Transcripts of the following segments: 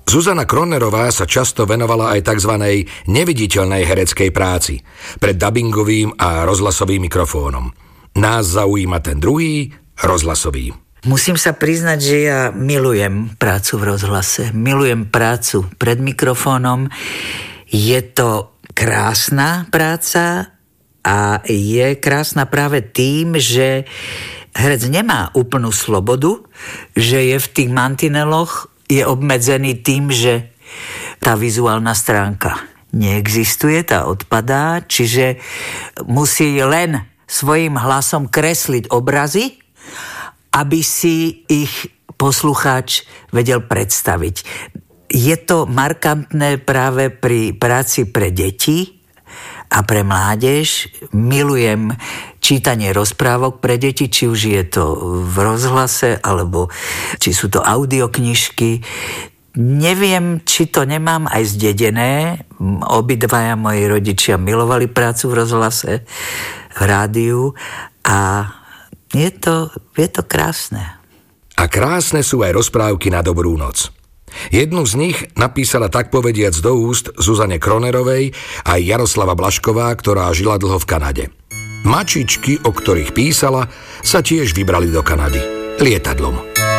Zuzana Kronerová sa často venovala aj tzv. Neviditeľnej hereckej práci pred dabingovým a rozhlasovým mikrofónom. Nás zaujíma ten druhý, rozhlasový. Musím sa priznať, že ja milujem prácu v rozhlase. Milujem prácu pred mikrofónom. Je to krásna práca a je krásna práve tým, že herec nemá úplnú slobodu, že je v tých mantineloch, je obmedzený tým, že tá vizuálna stránka neexistuje, tá odpadá, čiže musí len svojím hlasom kresliť obrazy, aby si ich poslucháč vedel predstaviť. Je to markantné práve pri práci pre deti a pre mládež. Milujem čítanie rozprávok pre deti, či už je to v rozhlase, alebo či sú to audioknižky. Neviem, či to nemám aj zdedené. Obidvaja moji rodičia milovali prácu v rozhlase, v rádiu a je to krásne. A krásne sú aj rozprávky na dobrú noc. Jednu z nich napísala tak povediac do úst Zuzane Kronerovej aj Jaroslava Blašková, ktorá žila dlho v Kanade. Mačičky, o ktorých písala, sa tiež vybrali do Kanady lietadlom.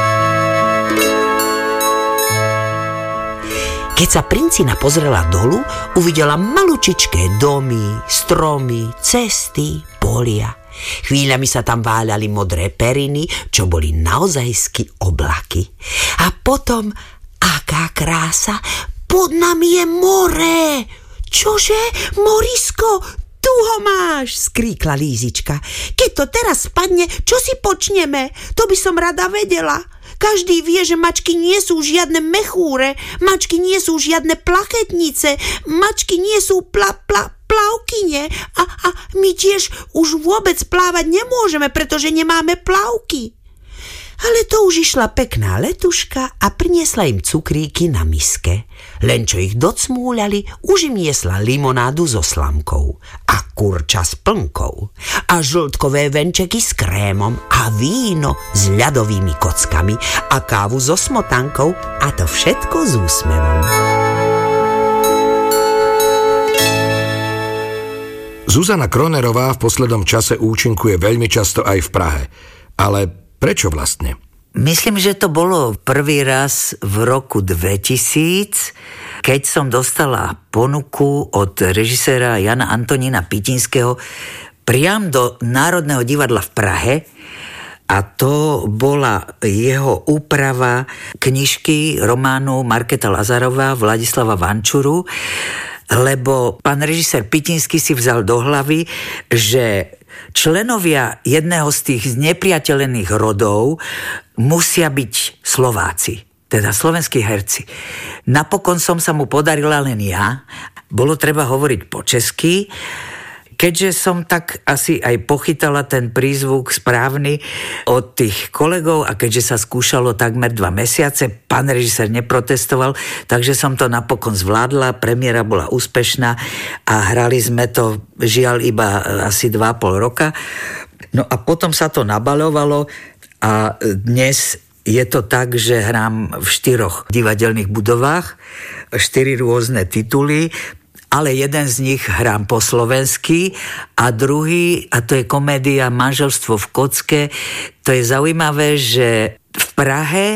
Keď sa princina pozrela dolu, uvidela malučičké domy, stromy, cesty, polia. Chvíľami sa tam váľali modré periny, čo boli naozajsky oblaky. A potom, aká krása, pod nami je more. Čože, Morisko, tu ho máš, skríkla Lízička. Keď to teraz spadne, čo si počneme? To by som rada vedela. Každý vie, že mačky nie sú žiadne mechúre, mačky nie sú žiadne plachetnice, mačky nie sú plavkyne a my tiež už vôbec plávať nemôžeme, pretože nemáme plavky. Ale to už išla pekná letuška a priniesla im cukríky na miske. Len čo ich docmúľali, už im niesla limonádu so slamkou a kurča s plnkou a žltkové venčeky s krémom a víno s ľadovými kockami a kávu so smotankou a to všetko s úsmevom. Zuzana Kronerová v poslednom čase účinkuje veľmi často aj v Prahe. Ale prečo vlastne? Myslím, že to bolo prvý raz v roku 2000, keď som dostala ponuku od režiséra Jana Antonína Pitinského priam do Národného divadla v Prahe a to bola jeho úprava knižky románu Markéta Lazarová Vladislava Vančuru, lebo pán režisér Pitinský si vzal do hlavy, že členovia jedného z tých znepriateľených rodov musia byť Slováci, teda slovenskí herci. Napokon som sa mu podarila len ja. Bolo treba hovoriť po česky. Keďže som tak asi aj pochytala ten prízvuk správny od tých kolegov a keďže sa skúšalo takmer 2 mesiace, pán režisér neprotestoval, takže som to napokon zvládla, premiéra bola úspešná a hrali sme to žiaľ iba asi 2,5 roka. No a potom sa to nabaľovalo a dnes je to tak, že hrám v 4 divadelných budovách, 4 rôzne tituly, ale jeden z nich hrám po slovensky a druhý, a to je komédia Manželstvo v kocke. To je zaujímavé, že v Prahe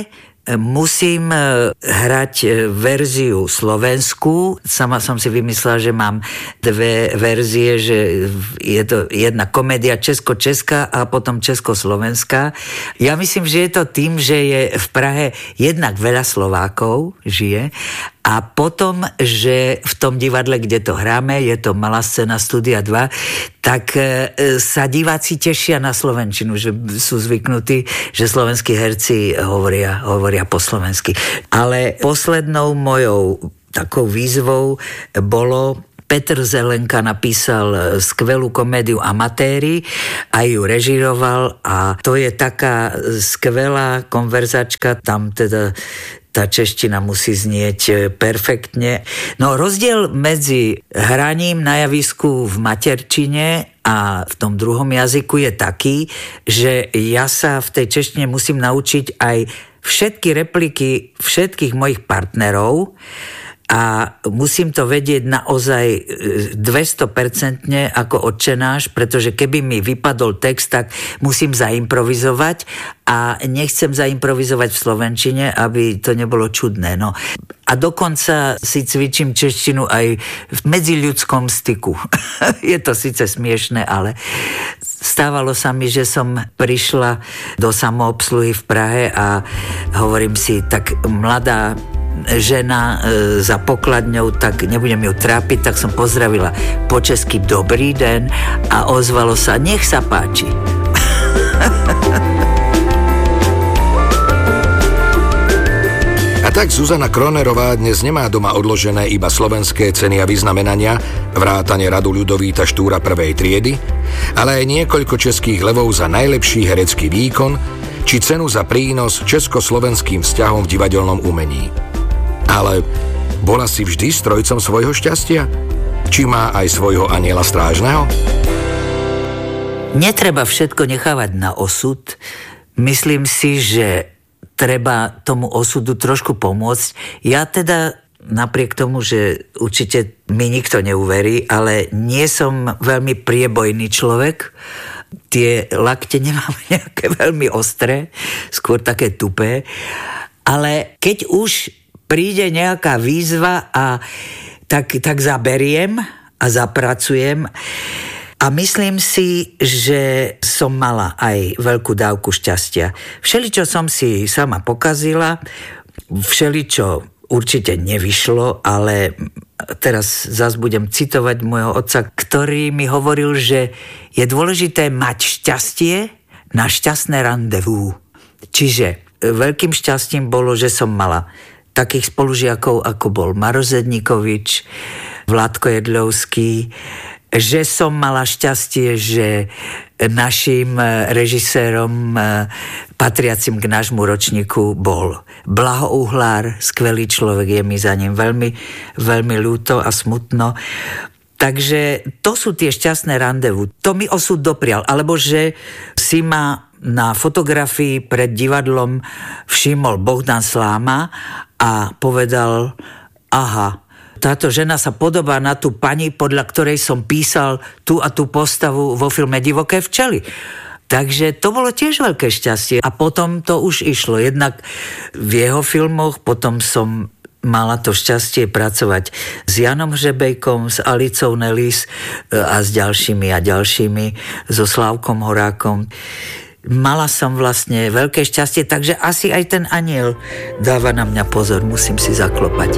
musím hrať verziu slovenskú. Sama som si vymyslela, že mám 2 verzie, že je to jedna komédia česko-česká a potom československá. Ja myslím, že je to tým, že je v Prahe jednak veľa Slovákov žije a potom, že v tom divadle, kde to hráme, je to Malá scéna Studia 2, tak sa diváci tešia na slovenčinu, že sú zvyknutí, že slovenskí herci hovoria po slovensky. Ale poslednou mojou takou výzvou bolo, Petr Zelenka napísal skvelú komédiu Amatéri a ju režiroval a to je taká skvelá konverzačka, tam teda tá čeština musí znieť perfektne. No rozdiel medzi hraním na javisku v materčine a v tom druhom jazyku je taký, že ja sa v tej češtine musím naučiť aj všetky repliky všetkých mojich partnerov a musím to vedieť naozaj 200% ako Otčenáš, pretože keby mi vypadol text, tak musím zaimprovizovať a nechcem zaimprovizovať v slovenčine, aby to nebolo čudné. No. A dokonca si cvičím češtinu aj v medziľudskom styku. Je to síce smiešné, ale stávalo sa mi, že som prišla do samoobsluhy v Prahe a hovorím si, tak mladá žena za pokladňou, tak nebudem ju trápiť, tak som pozdravila po česky dobrý den a ozvalo sa, nech sa páči. A tak Zuzana Kronerová dnes nemá doma odložené iba slovenské ceny a vyznamenania, vrátane Radu Ľudovíta Štúra prvej triedy, ale aj niekoľko českých levov za najlepší herecký výkon či cenu za prínos československým vzťahom v divadelnom umení. Ale bola si vždy strojcom svojho šťastia? Či má aj svojho aniela strážneho? Netreba všetko nechávať na osud. Myslím si, že treba tomu osudu trošku pomôcť. Ja teda, napriek tomu, že určite mi nikto neuverí, ale nie som veľmi priebojný človek. Tie lakte nemám nejaké veľmi ostré, skôr také tupé. Ale keď už príde nejaká výzva a tak zaberiem a zapracujem. A myslím si, že som mala aj veľkú dávku šťastia. Všeličo som si sama pokazila, všeličo určite nevyšlo, ale teraz zas budem citovať môjho otca, ktorý mi hovoril, že je dôležité mať šťastie na šťastné randevú. Čiže veľkým šťastím bolo, že som mala takých spolužiakov, ako bol Maroš Zedníkovič, Vládko Jedľovský, že som mala šťastie, že našim režisérom patriacim k nášmu ročníku bol Blaho Uhlár, skvelý človek, je mi za ním veľmi, veľmi ľúto a smutno. Takže to sú tie šťastné randevu. To mi osud doprial, alebo že si ma na fotografii pred divadlom všimol Bohdan Sláma a povedal, aha, táto žena sa podobá na tú pani, podľa ktorej som písal tú a tú postavu vo filme Divoké včely. Takže to bolo tiež veľké šťastie. A potom to už išlo. Jednak v jeho filmoch, potom som mala to šťastie pracovať s Janom Hřebejkom, s Alicou Nelis a s ďalšími a ďalšími, so Slávkom Horákom. Mala som vlastne veľké šťastie, takže asi aj ten aniel dáva na mňa pozor, musím si zaklopať.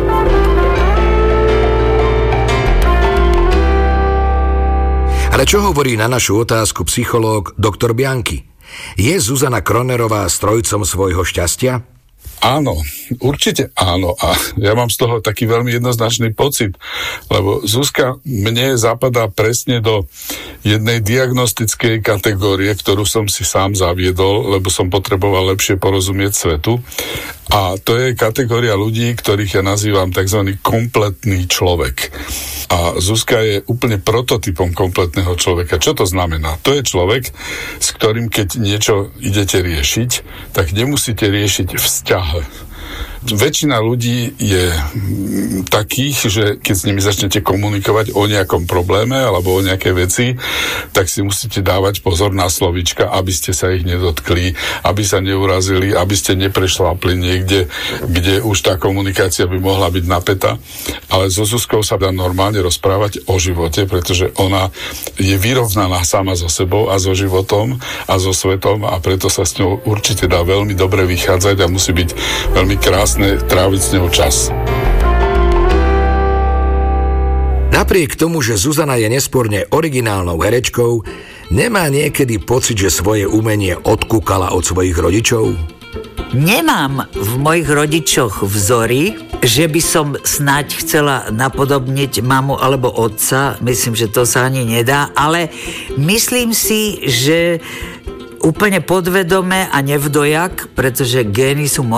Ale čo hovorí na našu otázku psychológ dr. Bianchi? Je Zuzana Kronerová strojcom svojho šťastia? Áno, určite áno a ja mám z toho taký veľmi jednoznačný pocit, lebo Zuzka mne zapadá presne do jednej diagnostickej kategórie, ktorú som si sám zaviedol, lebo som potreboval lepšie porozumieť svetu a to je kategória ľudí, ktorých ja nazývam tzv. Kompletný človek. A Zuzka je úplne prototypom kompletného človeka. Čo to znamená? To je človek, s ktorým keď niečo idete riešiť, tak nemusíte riešiť vzťah. Väčšina ľudí je takých, že keď s nimi začnete komunikovať o nejakom probléme alebo o nejaké veci, tak si musíte dávať pozor na slovíčka, aby ste sa ich nedotkli, aby sa neurazili, aby ste neprešlápli niekde, kde už tá komunikácia by mohla byť napätá. Ale so Zuzkou sa dá normálne rozprávať o živote, pretože ona je vyrovnaná sama so sebou a so životom a so svetom a preto sa s ňou určite dá veľmi dobre vychádzať a musí byť veľmi krásne tráviť s ňou čas. Napriek tomu, že Zuzana je nesporne originálnou herečkou, nemá niekedy pocit, že svoje umenie odkúkala od svojich rodičov? Nemám v mojich rodičoch vzory, že by som snáď chcela napodobniť mamu alebo otca. Myslím, že to sa ani nedá, ale myslím si, že úplne podvedome a nevdojak, pretože gény sú